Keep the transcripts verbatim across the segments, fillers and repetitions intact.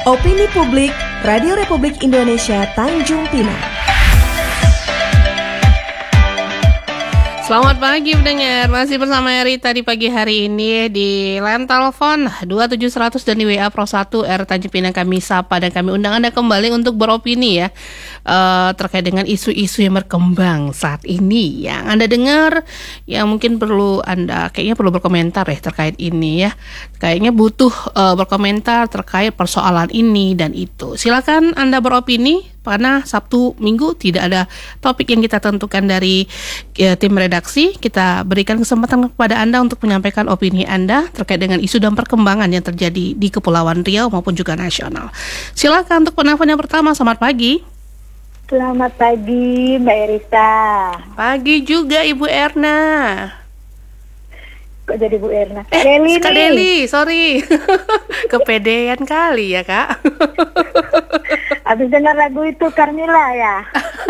Opini Publik, Radio Republik Indonesia Tanjung Pinang. Selamat pagi pendengar, masih bersama Rita di pagi hari ini di line telepon dua tujuh seratus dan di W A Pro satu R Tanjung Pinang kami sapa dan kami undang Anda kembali untuk beropini ya uh, terkait dengan isu-isu yang berkembang saat ini yang Anda dengar, yang mungkin perlu Anda kayaknya perlu berkomentar ya terkait ini ya, kayaknya butuh uh, berkomentar terkait persoalan ini dan itu. Silakan Anda beropini. Karena Sabtu Minggu tidak ada topik yang kita tentukan dari ya, tim redaksi. Kita berikan kesempatan kepada Anda untuk menyampaikan opini Anda terkait dengan isu dan perkembangan yang terjadi di Kepulauan Riau maupun juga nasional. Silakan untuk penelpon yang pertama. Selamat pagi. Selamat pagi Mbak Erista. Pagi juga Ibu Erna. Kok jadi Bu Erna? Eh, Deli Kak Deli, sorry. Kepedean kali ya Kak. Habis dengar lagu itu Carmilla ya.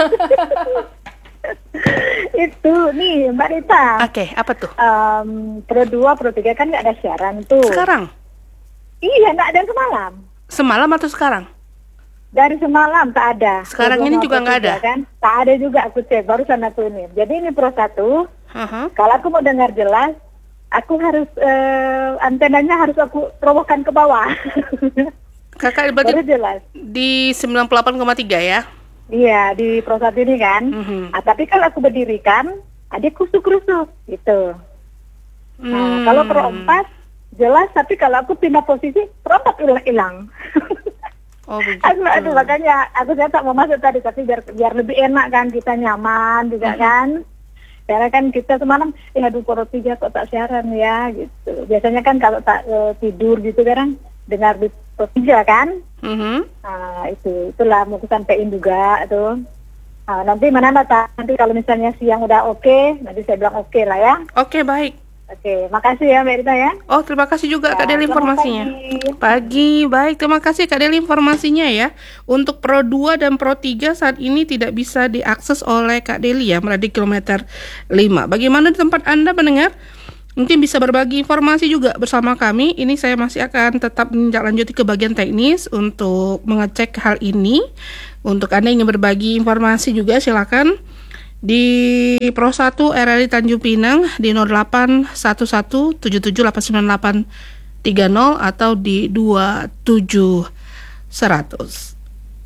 Itu nih Mbak Rita. Oke, okay, apa tuh? Um, Pro dua, Pro tiga kan nggak ada siaran tuh. Sekarang? Iya, nggak ada semalam. Semalam atau sekarang? Dari semalam tak ada. Sekarang ini juga nggak ada? Kan? Tak ada juga, aku cek barusan aku ini. Jadi ini Pro satu. Uh-huh. Kalau aku mau dengar jelas, aku harus uh, antenanya harus aku terobohkan ke bawah. Kakak berarti baru jelas di sembilan puluh delapan koma tiga ya? Iya, di Pro satu ini kan. Mm-hmm. Nah, tapi kalau aku berdirikan, ada kusuk-kusuk gitu. Mm. Nah, kalau Pro empat jelas, tapi kalau aku pindah posisi, Pro empat hilang-hilang. Oh begitu. Aduh, aduh, makanya aku saya tak mau masuk tadi, tapi biar biar lebih enak kan, kita nyaman juga mm-hmm. kan. Karena kan kita semalam, ya aduh Pro tiga kok tak siaran ya gitu. Biasanya kan kalau tak uh, tidur gitu kan, dengar di Pro tiga kan. Mm-hmm. Nah itu, itulah mau sampein juga tuh. Nah, nanti mana nata, nanti kalau misalnya siang udah oke, okay, nanti saya bilang oke okay lah ya. Oke okay, baik. Oke, okay, makasih ya Mbak Rita ya. Oh terima kasih juga ya, Kak Deli informasinya. Pagi. pagi, baik terima kasih Kak Deli informasinya ya. Untuk Pro dua dan Pro tiga saat ini tidak bisa diakses oleh Kak Deli ya, berada di kilometer lima. Bagaimana di tempat Anda mendengar? Mungkin bisa berbagi informasi juga bersama kami. Ini saya masih akan tetap menindaklanjuti ke bagian teknis untuk mengecek hal ini. Untuk Anda yang ingin berbagi informasi juga silakan di Pro satu R R I Tanjung Pinang di nol delapan satu satu tujuh tujuh delapan sembilan delapan tiga nol atau di dua tujuh seratus.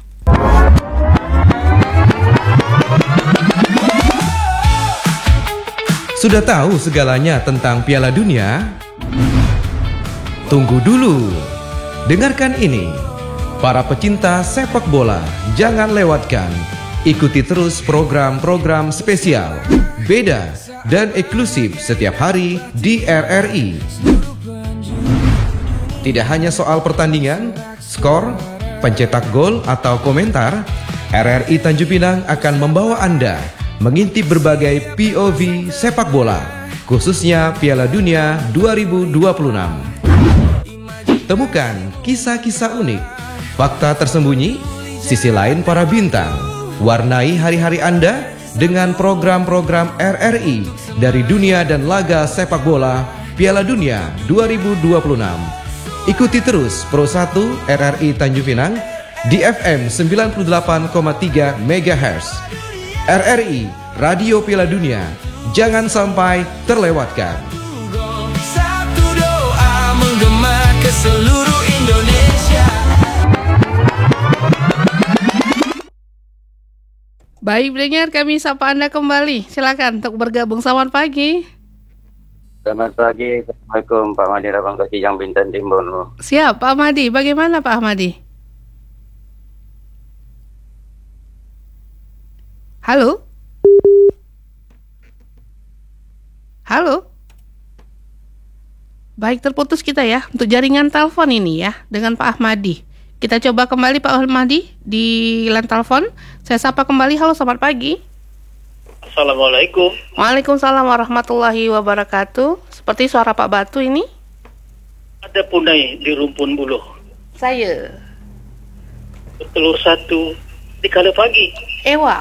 Sudah tahu segalanya tentang Piala Dunia? Tunggu dulu. Dengarkan ini. Para pecinta sepak bola, jangan lewatkan. Ikuti terus program-program spesial, beda dan eksklusif setiap hari di R R I. Tidak hanya soal pertandingan, skor, pencetak gol atau komentar, R R I Tanjung Pinang akan membawa Anda mengintip berbagai P O V sepak bola, khususnya Piala Dunia dua ribu dua puluh enam. Temukan kisah-kisah unik, fakta tersembunyi, sisi lain para bintang. Warnai hari-hari Anda dengan program-program R R I dari dunia dan laga sepak bola Piala Dunia dua ribu dua puluh enam. Ikuti terus Pro satu R R I Tanjung Pinang di F M sembilan puluh delapan koma tiga megahertz. R R I, Radio Piala Dunia, jangan sampai terlewatkan. Satu doa menggema ke seluruh Indonesia. Baik pendengar, kami sapa Anda kembali. Silakan untuk bergabung. Selamat pagi. Selamat pagi. Assalamualaikum Pak Ahmadi Rabang Kasih yang Bintan Timur. Siap Pak Ahmadi. Bagaimana Pak Ahmadi? Halo? Halo? Baik, terputus kita ya untuk jaringan telepon ini ya dengan Pak Ahmadi. Kita coba kembali Pak Ahmadi di line telepon. Saya sapa kembali. Halo, selamat pagi. Assalamualaikum. Waalaikumsalam warahmatullahi wabarakatuh. Seperti suara Pak Batu ini. Ada punai di rumpun buluh. Saya. Telur satu di kala pagi. Ewa.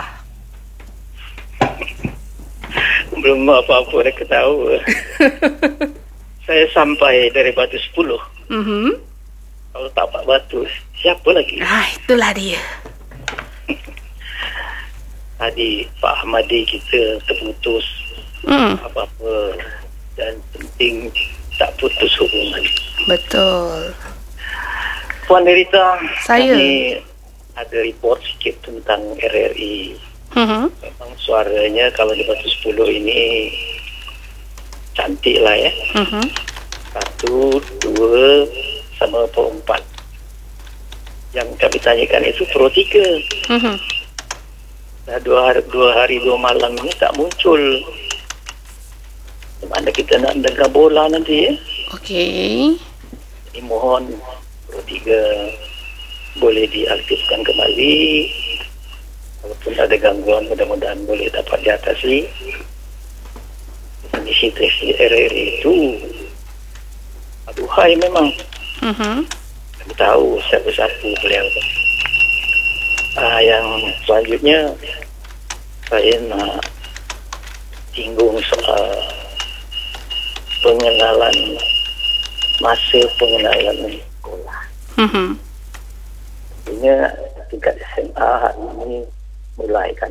Belum apa-apa dah ketawa. Saya sampai dari Batu sepuluh. Mhm. Kalau tak Pak Batu, Siapa lagi? Ah, itulah dia. Tadi Pak Ahmadi kita terputus Hmm, apa-apa dan penting tak putus hubungan. betul. Puan Nerita, Saya. kami ada report sikit tentang R R I. Hmm, Memang suaranya kalau di Batu sepuluh ini cantik lah ya. hmm, Satu, dua, sama Pro empat. Yang kami tanyakan itu Pro tiga. hmm. Dah dua hari, dua hari dua malam ini tak muncul. Mana kita nak dengar bola nanti ya. Okey. Jadi mohon Pro tiga boleh diaktifkan kembali. Walaupun ada gangguan, mudah-mudahan boleh dapat diatasi. Misi Tracy R R I itu aduhai memang. Hmm, Kami tahu siapa-siapa beliau. Ah, yang selanjutnya saya nak singgung soal pengenalan, masa pengenalan sekolah. hmm. Tentunya tingkat S M A hari ini mulai kan.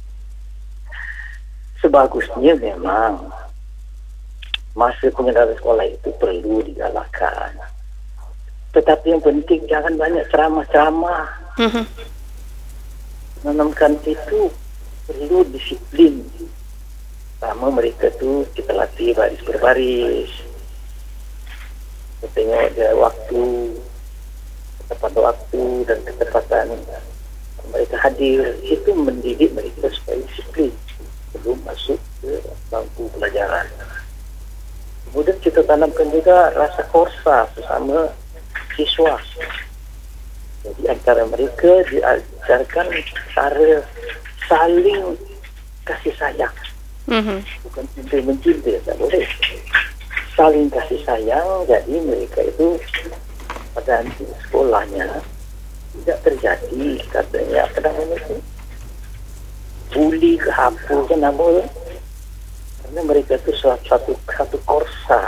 Sebagusnya memang masa pengenalan sekolah itu perlu digalakkan. Tetapi yang penting jangan banyak ceramah-ceramah. Hmm, Menanamkan itu perlu disiplin. Pertama mereka tu kita latih baris berbaris. Kita tengok dia waktu, ketepatan waktu dan ketepatan mereka hadir. Itu mendidik mereka supaya disiplin sebelum masuk ke bangku pelajaran. Kemudian kita tanamkan juga rasa korsa bersama siswa. Jadi antara mereka diajarkan cara saling kasih sayang. hmm. Bukan cinta mencinta, tak boleh. Saling kasih sayang, jadi mereka itu pada nanti sekolahnya tidak terjadi katanya apa namanya itu bully ke apa ke nama, karena mereka itu satu satu, satu korsa,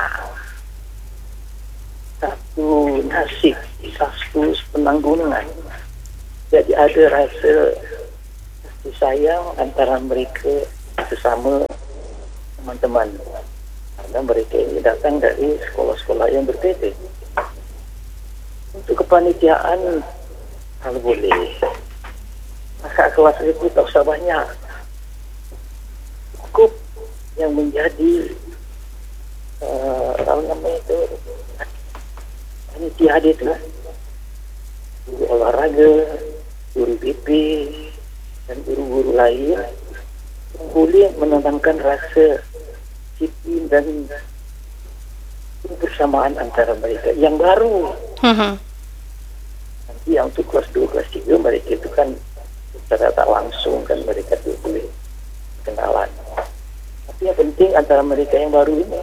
satu nasib, satu penanggungan. Jadi ada rasa kasih sayang antara mereka sesama teman-teman, karena mereka ini datang dari sekolah-sekolah yang berbeza. Untuk kepanitiaan kalau boleh kakak kelas itu tak usah banyak, cukup yang menjadi uh, apa namanya itu panitia dia tu guru olahraga, guru B P dan guru-guru lain yang boleh menanamkan rasa disiplin dan kebersamaan antara mereka yang baru. Hmm, Nanti yang untuk kelas dua, kelas tiga mereka itu kan secara tak langsung kan mereka itu boleh kenalan. Tapi yang penting antara mereka yang baru ini.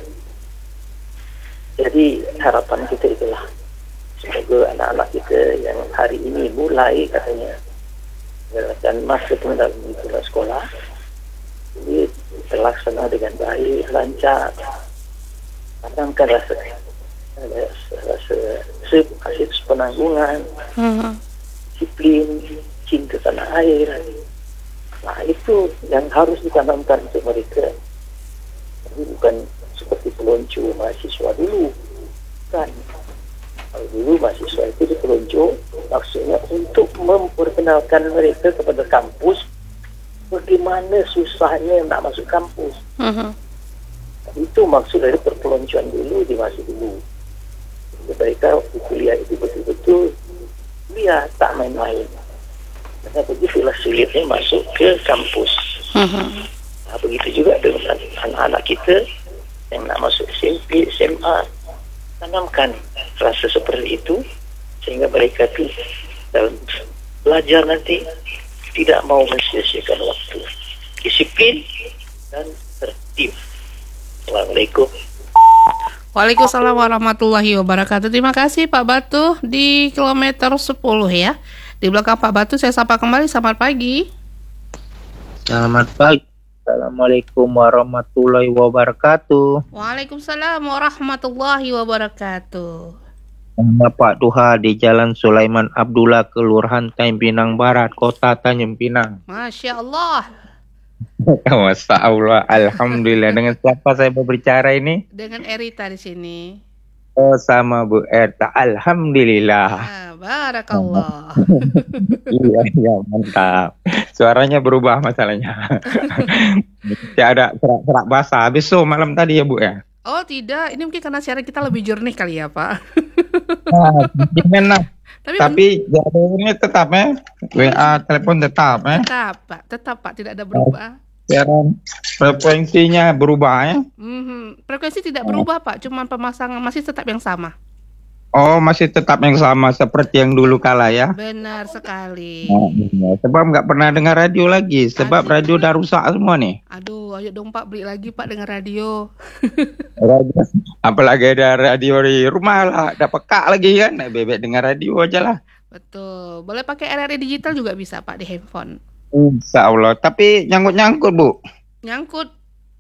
Jadi harapan kita itulah, semoga anak-anak kita yang hari ini mulai katanya dan masuk ke dalam lingkungan sekolah ini terlaksana dengan baik, lancar. Tanamkan rasa rasa rasa penanggungan, hmm. disiplin, cinta tanah air. Nah itu yang harus ditanamkan untuk mereka. Jadi bukan seperti pelonco mahasiswa dulu, kan? Kalau dulu mahasiswa itu dipelonco maksudnya untuk memperkenalkan mereka kepada kampus, bagaimana susahnya nak masuk kampus. Hmm, Itu maksud dari perpeloncoan dulu di masa dulu. Mereka kuliah itu betul-betul kuliah, tak main-main. Karena begitulah sulitnya masuk ke kampus. hmm. Nah, begitu juga dengan anak-anak kita yang nak masuk S M P, S M A. Tanamkan rasa seperti itu sehingga mereka itu dalam belajar nanti tidak mau mensia-siakan waktu. Disiplin dan tertib. Assalamualaikum. Waalaikumsalam warahmatullahi wabarakatuh. Terima kasih Pak Batu di kilometer sepuluh ya. Di belakang Pak Batu saya sapa kembali. Selamat pagi. Selamat pagi. Assalamualaikum warahmatullahi wabarakatuh. Waalaikumsalam warahmatullahi wabarakatuh. Bapak Duha di Jalan Sulaiman Abdullah, Kelurahan Tanjung Pinang Barat, Kota Tanjung Pinang. Masya Allah. Masya Allah, Alhamdulillah. Dengan siapa saya berbicara ini? Dengan Erita di sini. Oh, sama Bu Erta. Alhamdulillah. Ah, barakallah. Iya, iya, mantap. Suaranya berubah masalahnya. Tidak ada serak-serak basah. Habis so malam tadi ya Bu ya? Oh tidak, ini mungkin karena siaran kita lebih jernih kali ya Pak. Nah, gimana? Tapi, Tapi jadwalnya tetap ya, W A telepon tetap ya. tetap Pak, tetap Pak, tidak ada berubah. Siaran frekuensinya berubah ya. Mhm. Frekuensi tidak berubah Pak, cuman pemasangan masih tetap yang sama. Oh, masih tetap yang sama seperti yang dulu kala ya. Benar sekali. Nah, iya. Sebab nggak pernah dengar radio lagi, sebab Asik. radio udah rusak semua nih. Aduh, ayo dong Pak beli lagi Pak dengan radio. Radio. Apalagi ada radio di rumah lah, ada peka lagi kan, nah, bebek dengar radio aja lah. Betul. Boleh pakai R R I digital juga bisa Pak di handphone. Insya Allah. Tapi nyangkut-nyangkut Bu. Nyangkut.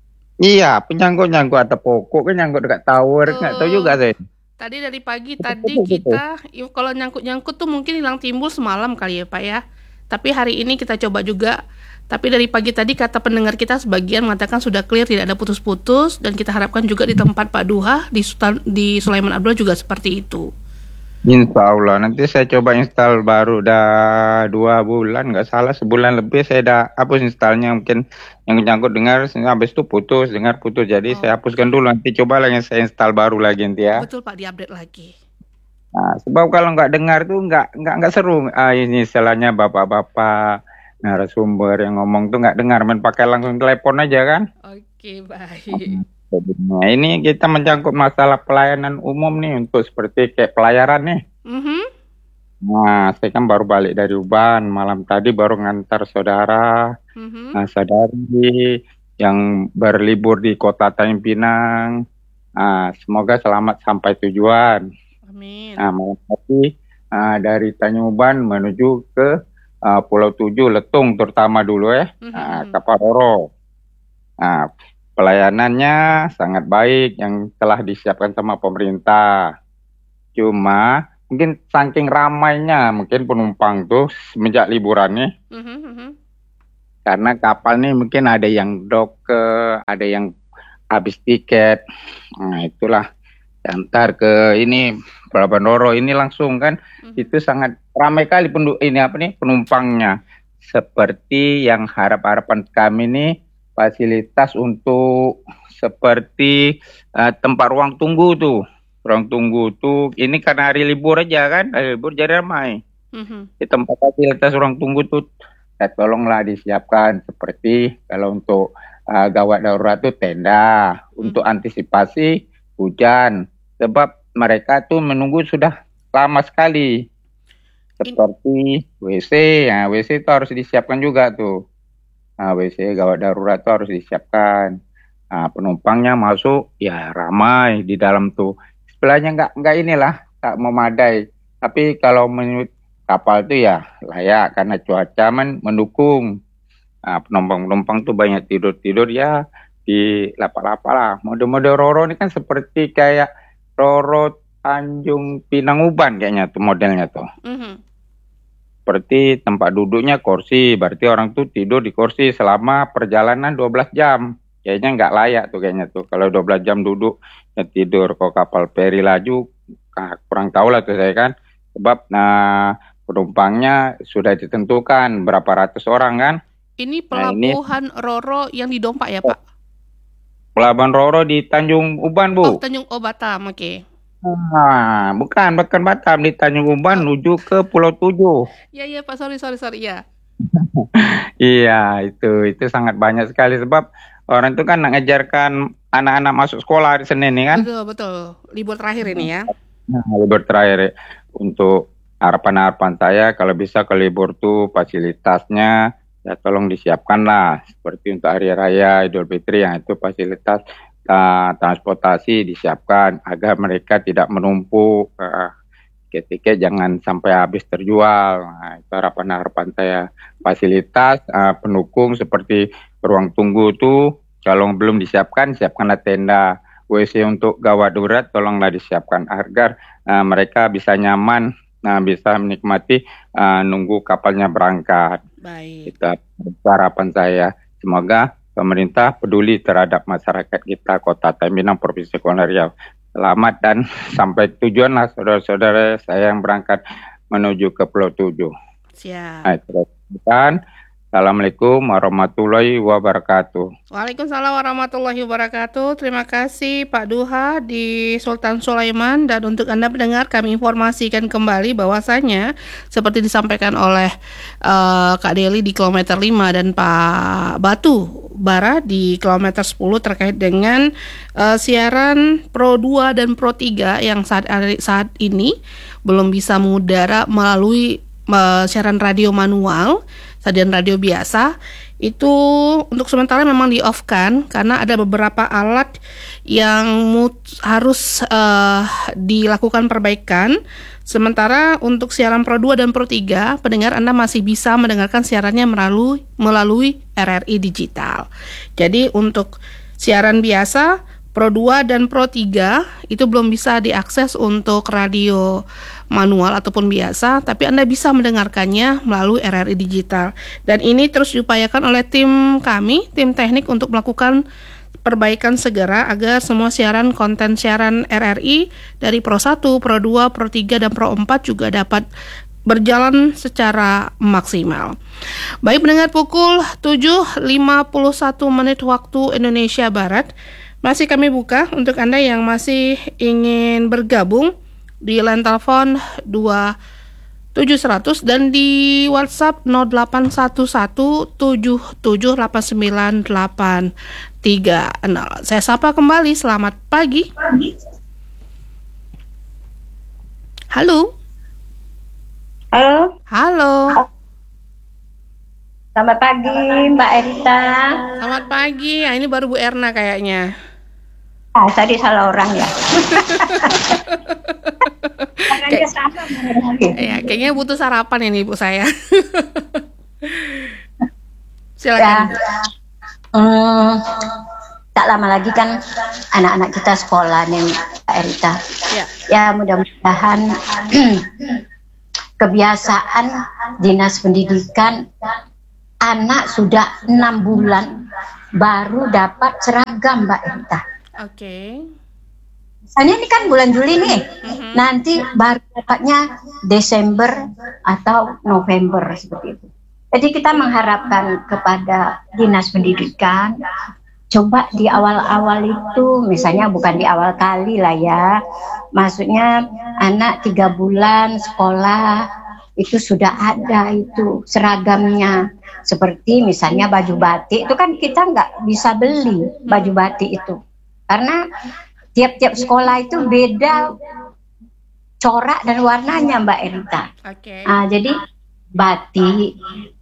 Iya, penyangkut-nyangkut ada pokok kan nyangkut dekat tower, nggak tahu juga saya. Tadi dari pagi tadi kita i- kalau nyangkut-nyangkut tuh mungkin hilang timbul semalam kali ya Pak ya. Tapi hari ini kita coba juga. Tapi dari pagi tadi kata pendengar kita sebagian mengatakan sudah clear, tidak ada putus-putus, dan kita harapkan juga di tempat Pak Duha di Sultan, di Sulaiman Abdullah juga seperti itu. Insya Allah. Nanti saya coba install baru dah dua bulan, nggak salah sebulan lebih saya dah hapus installnya, mungkin yang nyangkut dengar habis itu putus, dengar putus. Jadi Oh. saya hapuskan dulu, nanti coba lagi saya install baru lagi nanti ya. Betul Pak, diupdate lagi. Nah, sebab kalau nggak dengar tuh nggak nggak nggak seru. Ah, ini istilahnya bapak-bapak narasumber yang ngomong tuh nggak dengar, main pakai langsung telepon aja kan. Oke, baik. Nah, ini kita mencangkut masalah pelayanan umum nih, untuk seperti kayak pelayaran nih. Mhm. Nah, saya kan baru balik dari Uban, malam tadi baru ngantar saudara, Mhm. nah, saudari yang berlibur di kota Tanjung Pinang. Nah, semoga selamat sampai tujuan. Amin. Nah, malam tadi ah, dari Tanjung Uban menuju ke ah, Pulau Tujuh, Letung terutama dulu ya, Mhm. ah, kapal Roro. Nah, pelayanannya sangat baik yang telah disiapkan sama pemerintah. Cuma mungkin saking ramainya mungkin penumpang tuh semenjak liburan nih, Mhm, mhm. karena kapal nih mungkin ada yang dock, ke- ada yang habis tiket. Nah, itulah antar ke ini Pelabuhan Roro ini langsung kan, Mhm. itu sangat ramai kali penduduk ini apa nih penumpangnya. Seperti yang harap-harapan kami nih, fasilitas untuk seperti eh, tempat ruang tunggu tuh. Ruang tunggu tuh ini karena hari libur aja kan, hari libur jadi ramai. Mhm. Di tempat fasilitas ruang tunggu tuh ya tolonglah disiapkan, seperti kalau untuk eh, gawat darurat tuh tenda untuk antisipasi hujan. Sebab mereka tuh menunggu sudah lama sekali. Seperti W C, ya W C itu harus disiapkan juga tuh. Nah, W C gawat darurat itu harus disiapkan. Nah, penumpangnya masuk ya ramai di dalam tuh. Sebelahnya nggak nggak inilah, nggak memadai. Tapi kalau menurut kapal tuh ya layak karena cuaca men mendukung. Nah, penumpang-penumpang tuh banyak tidur-tidur ya di lapak-lapak lah. Mode-mode Roro ini kan seperti kayak Roro Tanjung Pinang Uban kayaknya tuh modelnya tuh. Mhm. Seperti tempat duduknya kursi, berarti orang tuh tidur di kursi selama perjalanan dua belas jam. Kayaknya nggak layak tuh kayaknya tuh. Kalau dua belas jam duduk ya tidur. Kalau kapal feri laju, ah, kurang tahu lah tuh saya kan. Sebab nah penumpangnya sudah ditentukan berapa ratus orang kan. Ini Nah, ini- pelabuhan Roro yang di Dompak ya Pak? Pelabuhan Roro di Tanjung Uban, Oh, Bu. Tanjung Oh Batam, oke. Nah, bukan, bukan Batam, di Tanjung Uban menuju ke Pulau Tujuh. Iya iya Pak, sorry sorry sorry ya. Iya, itu itu sangat banyak sekali sebab orang itu kan nak ngejarkan anak-anak masuk sekolah hari Senin nih kan. Betul betul. Libur terakhir ini ya. Nah, libur terakhir untuk harapan-harapan saya kalau bisa ke libur tuh fasilitasnya ya tolong disiapkan lah, seperti untuk hari raya Idul Fitri yang itu fasilitas uh, transportasi disiapkan agar mereka tidak menumpuk, uh, tiket-tiket jangan sampai habis terjual. Nah, itu harapan-harapan saya. Fasilitas uh, pendukung seperti ruang tunggu tuh kalau belum disiapkan, siapkanlah tenda W C untuk gawat darurat tolonglah disiapkan agar uh, mereka bisa nyaman, uh, bisa menikmati uh, nunggu kapalnya berangkat. Baik. Kita harapan saya semoga pemerintah peduli terhadap masyarakat kita Kota Taim Pinang Provinsi Kepulauan Riau. Selamat dan sampai tujuan lah saudara-saudara saya yang berangkat menuju ke Pulau Tujuh. Siap. Nah, teruskan. Assalamualaikum warahmatullahi wabarakatuh. Waalaikumsalam warahmatullahi wabarakatuh. Terima kasih Pak Duha di Sultan Sulaiman. Dan untuk Anda pendengar, kami informasikan kembali bahwasanya seperti disampaikan oleh uh, Kak Deli di kilometer lima dan Pak Batu Bara di kilometer sepuluh terkait dengan uh, siaran Pro dua dan Pro tiga yang saat, saat ini belum bisa mengudara melalui uh, siaran radio manual. Sajian radio biasa itu untuk sementara memang di off kan karena ada beberapa alat yang mut- harus uh, dilakukan perbaikan. Sementara untuk siaran Pro dua dan Pro tiga, pendengar Anda masih bisa mendengarkan siarannya melalui melalui R R I digital. Jadi untuk siaran biasa Pro dua dan Pro tiga itu belum bisa diakses untuk radio manual ataupun biasa, tapi Anda bisa mendengarkannya melalui R R I digital. Dan ini terus diupayakan oleh tim kami, tim teknik untuk melakukan perbaikan segera agar semua siaran konten siaran R R I dari Pro satu, Pro dua, Pro tiga, dan Pro empat juga dapat berjalan secara maksimal. Baik pendengar, pukul tujuh lima puluh satu menit waktu Indonesia Barat. Masih kami buka untuk Anda yang masih ingin bergabung di line telepon dua tujuh seratus dan di WhatsApp nol delapan satu satu tujuh tujuh delapan sembilan delapan tiga nol. Saya sapa kembali, selamat pagi. Halo. Halo. Halo. Selamat pagi Mbak Erita. Selamat pagi. Nah, ini baru Bu Erna kayaknya. Ah, tadi salah orang ya. Kayak, ya, kayaknya butuh sarapan ini Ibu saya. Silakan. Ya. Hmm, tak lama lagi kan anak-anak kita sekolah nih Mbak Erita. Ya, ya mudah-mudahan kebiasaan Dinas Pendidikan anak sudah enam bulan baru dapat seragam Mbak Erita. Oke. Okay. Misalnya ini kan bulan Juli nih, Mm-hmm. nanti baru dapatnya Desember atau November seperti itu. Jadi kita mengharapkan kepada Dinas Pendidikan, coba di awal-awal itu, misalnya bukan di awal kali lah ya, maksudnya anak tiga bulan sekolah itu sudah ada itu seragamnya. Seperti misalnya baju batik itu kan kita nggak bisa beli baju batik itu. Karena tiap-tiap sekolah itu beda corak dan warnanya Mbak Erita. Oke. Okay. Nah, jadi batik,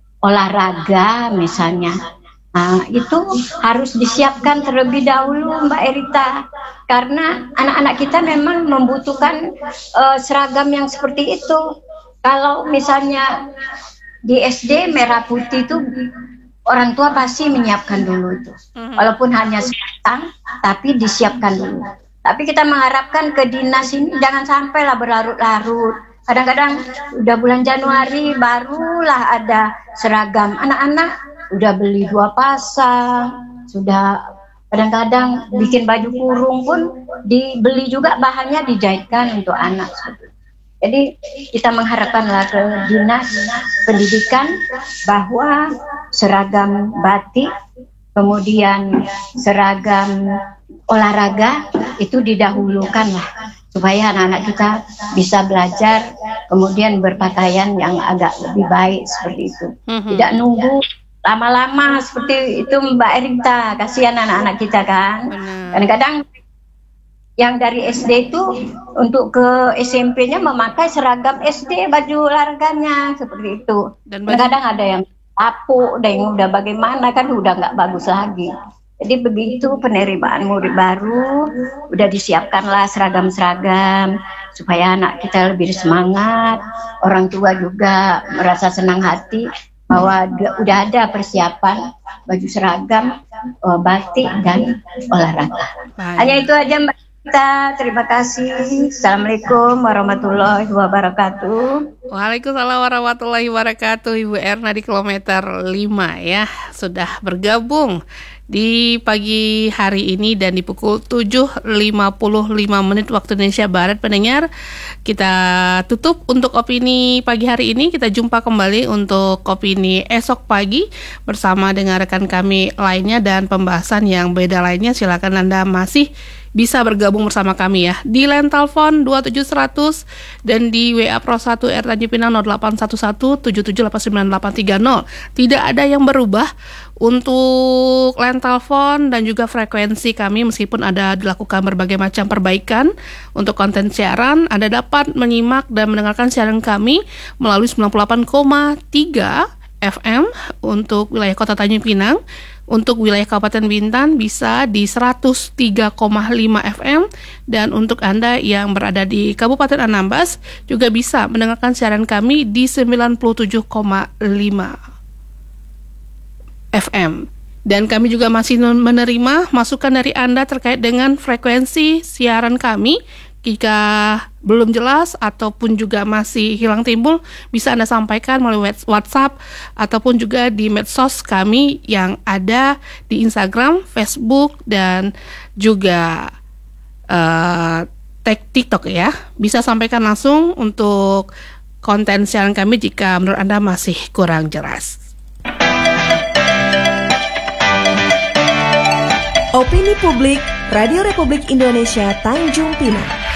olahraga misalnya, nah, itu harus disiapkan terlebih dahulu Mbak Erita. Karena anak-anak kita memang membutuhkan uh, seragam yang seperti itu. Kalau misalnya di S D merah putih itu orang tua pasti menyiapkan dulu itu, walaupun hanya sekarang, tapi disiapkan dulu. Tapi kita mengharapkan ke dinas ini jangan sampailah berlarut-larut. Kadang-kadang udah bulan Januari barulah ada seragam. Anak-anak udah beli dua pasang, sudah kadang-kadang bikin baju kurung pun dibeli juga, bahannya dijahitkan untuk anak. Jadi kita mengharapkanlah ke Dinas Pendidikan bahwa seragam batik, kemudian seragam olahraga itu didahulukan lah, supaya anak-anak kita bisa belajar, kemudian berpakaian yang agak lebih baik seperti itu. Mm-hmm. Tidak nunggu lama-lama seperti itu Mbak Erita, kasihan anak-anak kita kan. Benar. Kadang-kadang yang dari S D itu untuk ke S M P-nya memakai seragam S D, baju olahraganya seperti itu. Dan kadang ada yang lapuk, ada yang udah bagaimana kan udah nggak bagus lagi. Jadi begitu penerimaan murid baru, udah disiapkanlah seragam-seragam supaya anak kita lebih semangat, orang tua juga merasa senang hati bahwa d- udah ada persiapan baju seragam, uh, batik dan olahraga. Baik. Hanya itu aja Mbak Rita, terima kasih. Assalamualaikum warahmatullahi wabarakatuh. Waalaikumsalam warahmatullahi wabarakatuh. Ibu Erna di kilometer lima ya, sudah bergabung di pagi hari ini dan di pukul tujuh lima puluh lima menit waktu Indonesia Barat. Pendengar, kita tutup untuk opini pagi hari ini. Kita jumpa kembali untuk opini esok pagi bersama dengan rekan kami lainnya dan pembahasan yang beda lainnya. Silakan Anda masih bisa bergabung bersama kami ya di line telepon dua tujuh seratus dan di W A Pro satu R Tanjung Pinang nol delapan satu satu tujuh tujuh delapan sembilan delapan tiga nol. Tidak ada yang berubah untuk line telepon dan juga frekuensi kami, meskipun ada dilakukan berbagai macam perbaikan untuk konten siaran. Anda dapat menyimak dan mendengarkan siaran kami melalui sembilan puluh delapan koma tiga F M untuk wilayah Kota Tanjung Pinang. Untuk wilayah Kabupaten Bintan bisa di seratus tiga koma lima F M, dan untuk Anda yang berada di Kabupaten Anambas juga bisa mendengarkan siaran kami di sembilan puluh tujuh koma lima F M. Dan kami juga masih menerima masukan dari Anda terkait dengan frekuensi siaran kami. Jika belum jelas ataupun juga masih hilang timbul, bisa Anda sampaikan melalui WhatsApp ataupun juga di medsos kami yang ada di Instagram, Facebook, dan juga uh, TikTok ya. Bisa sampaikan langsung untuk konten siaran kami jika menurut Anda masih kurang jelas. Opini Publik Radio Republik Indonesia Tanjung Pinang.